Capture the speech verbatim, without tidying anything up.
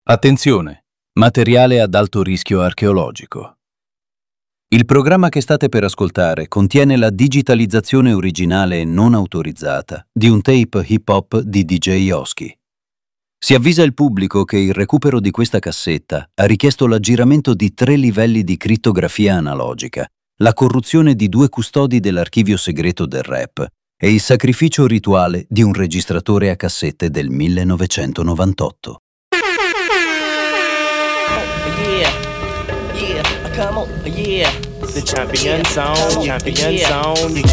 Attenzione! Materiale ad alto rischio archeologico. Il programma che state per ascoltare contiene la digitalizzazione originale e non autorizzata di un tape hip hop di D J Oski. Si avvisa il pubblico che il recupero di questa cassetta ha richiesto l'aggiramento di tre livelli di crittografia analogica, la corruzione di due custodi dell'archivio segreto del rap e il sacrificio rituale di un registratore a cassette del millenovecentonovantotto. Yeah, yeah, come on, yeah. The champion sound, champion sound.